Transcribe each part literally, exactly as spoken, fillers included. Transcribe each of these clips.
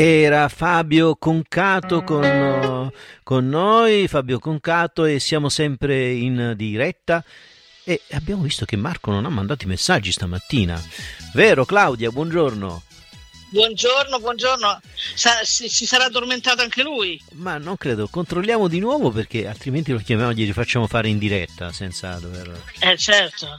Era Fabio Concato con, con noi, Fabio Concato, e siamo sempre in diretta e abbiamo visto che Marco non ha mandato i messaggi stamattina. Vero Claudia? Buongiorno. Buongiorno, buongiorno. Sa- si, si sarà addormentato anche lui? Ma non credo, controlliamo di nuovo perché altrimenti lo chiamiamo e gli facciamo fare in diretta senza dover... Eh certo.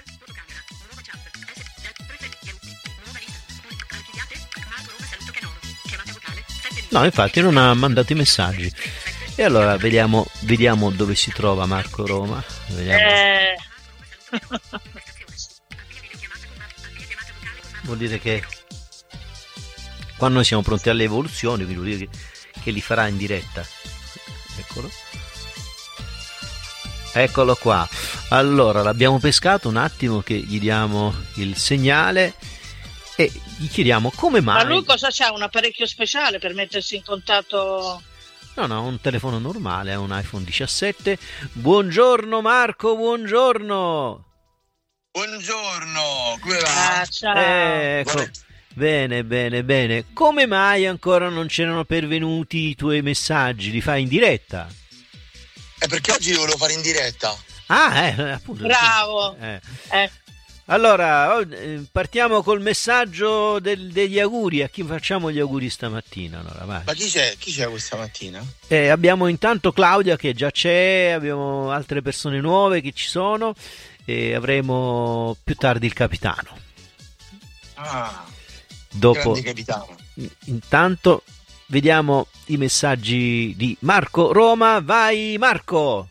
No, infatti non ha mandato i messaggi. E allora vediamo, vediamo dove si trova Marco Roma. Vediamo. Eh... Vuol dire che quando noi siamo pronti alle evoluzioni, quindi vuol dire che, che li farà in diretta. Eccolo. Eccolo qua. Allora, l'abbiamo pescato un attimo che gli diamo il segnale e gli chiediamo come mai... Ma lui cosa c'ha? Un apparecchio speciale per mettersi in contatto? No, no, un telefono normale, è un iPhone diciassette. Buongiorno Marco, buongiorno. Buongiorno, come va? Ah, ciao. Ecco. Vabbè. Bene, bene, bene. Come mai ancora non c'erano pervenuti i tuoi messaggi? Li fai in diretta? È perché oggi li volevo fare in diretta. Ah, eh, appunto. Bravo. Eh. Eh. Allora, eh, partiamo col messaggio del- degli auguri. A chi facciamo gli auguri stamattina? Allora, vai. Ma chi c'è? Chi c'è questa mattina? Eh, abbiamo intanto Claudia che già c'è, abbiamo altre persone nuove che ci sono e avremo più tardi il capitano. Ah, Dopo, grande capitano. intanto vediamo i messaggi di Marco Roma. Vai Marco!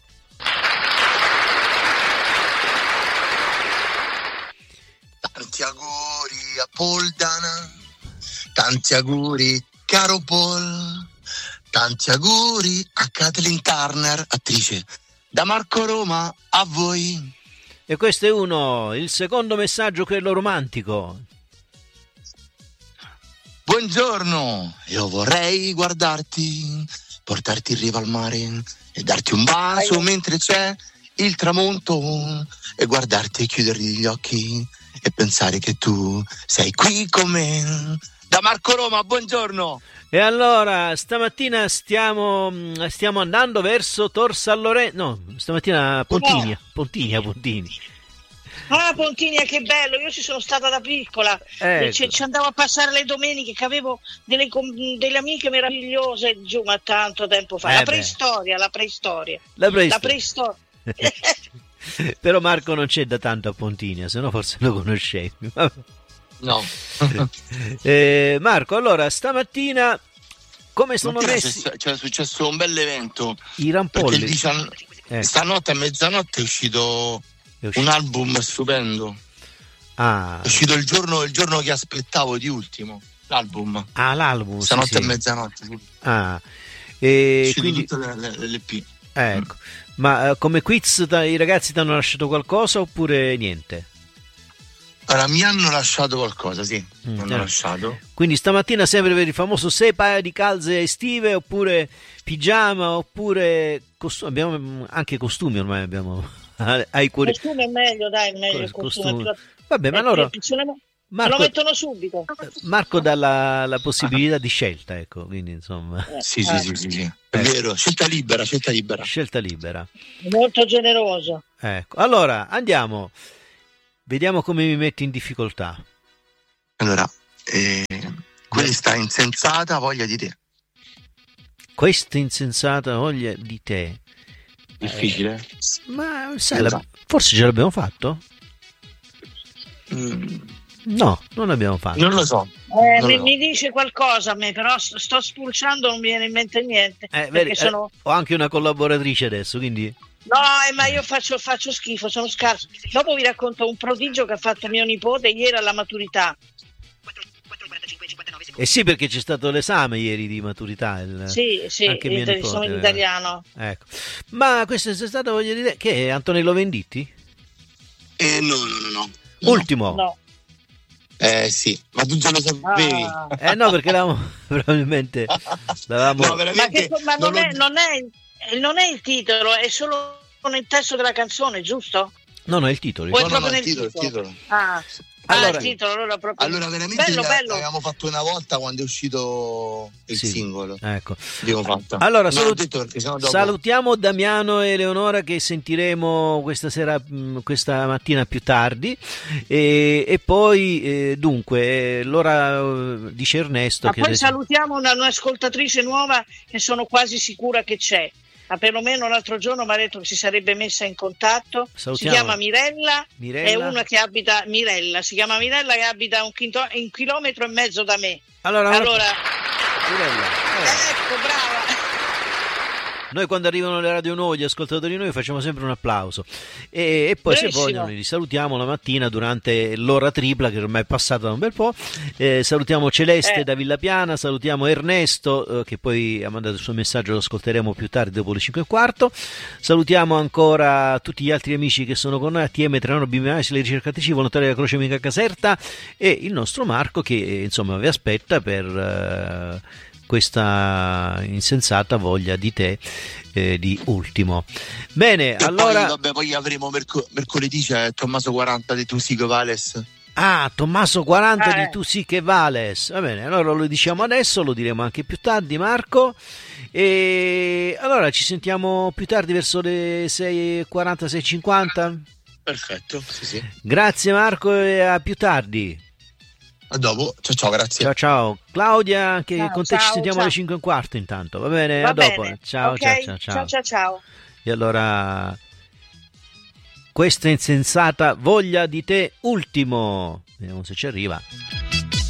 Tanti auguri a Paul Dana, tanti auguri caro Paul, tanti auguri a Kathleen Turner, attrice. Da Marco Roma a voi. E questo è uno, il secondo messaggio, quello romantico. Buongiorno, io vorrei guardarti, portarti in riva al mare e darti un bacio mentre c'è il tramonto e guardarti e chiuderti gli occhi e pensare che tu sei qui con me. Da Marco Roma, buongiorno. E allora, stamattina stiamo, stiamo andando verso Tor San Lorenzo. No, stamattina Pontinia, Pontinia, Pontini. Ah, Pontinia, che bello, io ci sono stata da piccola, Ecco. ci, ci andavo a passare le domeniche, che avevo delle, com- delle amiche meravigliose giù, ma tanto tempo fa. Eh la beh. preistoria, la preistoria. La La preistoria. preistoria. Però Marco non c'è da tanto a Pontinia, se no forse lo conoscevi. No. Eh, Marco, allora, stamattina come sono Stamattina messi c'è, c'è successo un bel evento. i Perché il rampolli? dician- Ecco, stanotte a mezzanotte è uscito è uscito. un album stupendo. Ah, È uscito il giorno, il giorno che aspettavo di ultimo. L'album. ah, l'album, sì, Stanotte sì. a mezzanotte. È Ah, e uscito quindi, tutte le, le, le P. ecco. Ma eh, come quiz ta- i ragazzi ti hanno lasciato qualcosa oppure niente? Allora, mi hanno lasciato qualcosa, sì. Mm, Mi hanno eh. lasciato. Quindi stamattina sempre per il famoso sei paia di calze estive oppure pigiama oppure costu- abbiamo mm, anche costumi ormai abbiamo ai Il cuori. costume è meglio, dai, è meglio il Cos- costume. costume. Vabbè, ma allora Eh, ce lo, Marco- lo mettono subito. Marco dà la, la possibilità di scelta, ecco, quindi insomma, Sì, sì, Ah, sì, sì, sì. È Ecco. vero, scelta libera, scelta libera. scelta libera. molto generoso. Ecco, allora andiamo, vediamo come mi metti in difficoltà. Allora, eh, questa insensata voglia di te. Questa insensata voglia di te. Difficile? Ma sai, Lo la- so. forse ce l'abbiamo fatto? Mm, No, non l'abbiamo fatto. non lo so. Eh, Non mi, lo so. mi dice qualcosa a me, però sto, sto spulciando, non mi viene in mente niente. Eh, vedi, perché eh, sono... ho anche una collaboratrice adesso, quindi No, eh, ma io faccio, faccio schifo, sono scarso. Dopo vi racconto un prodigio che ha fatto mio nipote ieri alla maturità. eh sì, perché c'è stato l'esame ieri di maturità. il- Sì, sì, anche mio ita- nipote, sono in eh. italiano. Ecco. Ma questa è stata voglia di te che è Antonello Venditti? Eh, no, no, no, no. Ultimo. No. Eh sì, ma tu già lo sapevi. Ah. Eh no, perché l'avevamo probabilmente l'avevamo No, Ma, veramente. che, ma non, non è, lo- non, è, non è il titolo, è solo nel testo della canzone, giusto? No, no, è il titolo. il Poi No, titolo. no, no, proprio il nel titolo, il titolo. titolo. Ah, Allora, ah, il titolo, allora, proprio... allora veramente bello, bello. l'avevamo fatto una volta quando è uscito il sì, singolo. Ecco. Fatto. Allora, no, salut- detto perché sennò dopo... salutiamo Damiano e Eleonora che sentiremo questa sera, questa mattina più tardi, e, e poi eh, dunque l'ora dice Ernesto. Ma che poi adesso... salutiamo una, un'ascoltatrice nuova che sono quasi sicura che c'è. Ma perlomeno l'altro giorno mi ha detto che si sarebbe messa in contatto. Salutiamo. Si chiama Mirella, Mirella, è una che abita Mirella, si chiama Mirella che abita un, quinto, un chilometro e mezzo da me. Allora, allora... Mirella, eh. ecco, brava. Noi quando arrivano le radio nuove, gli ascoltatori nuovi, facciamo sempre un applauso e, e poi Bravissimo. Se vogliono li salutiamo la mattina durante l'ora tripla che ormai è passata da un bel po'. Eh, salutiamo Celeste eh. da Villapiana, salutiamo Ernesto eh, che poi ha mandato il suo messaggio, lo ascolteremo più tardi dopo le cinque e quarto. Salutiamo ancora tutti gli altri amici che sono con noi, A T M Trenano B M A S, le ricercatrici, volontari della Croce Amica Caserta e il nostro Marco che insomma vi aspetta per... Eh, questa insensata voglia di te eh, di Ultimo. Bene, e allora poi, vabbè, poi avremo merc- mercoledì c'è Tommaso quaranta di Tu sì che Vales. Ah, Tommaso quaranta eh. di Tu sì che Vales. Va bene, allora lo diciamo adesso, lo diremo anche più tardi, Marco. E allora ci sentiamo più tardi verso le sei e quaranta, sei e cinquanta. Perfetto, sì, sì. Grazie Marco e a più tardi. A dopo, ciao ciao, grazie. Ciao ciao. Claudia, che ciao, con te ciao, ci sentiamo ciao. alle cinque e un quarto intanto, va bene? Va a dopo. bene. Ciao, okay. ciao, ciao, ciao. Ciao, ciao, ciao. E allora questa insensata voglia di te Ultimo. Vediamo se ci arriva.